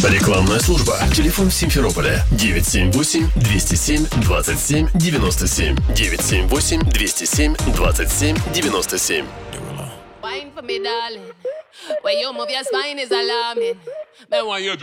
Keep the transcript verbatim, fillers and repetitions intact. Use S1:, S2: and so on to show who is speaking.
S1: Рекламная служба. Телефон в Симферополе девять семь восемь двести семь двадцать семь девяносто семь. девять семь восемь двести семь двадцать семь девяносто семь.
S2: Wine for me, darling. When you move your spine is alarming. Man, why you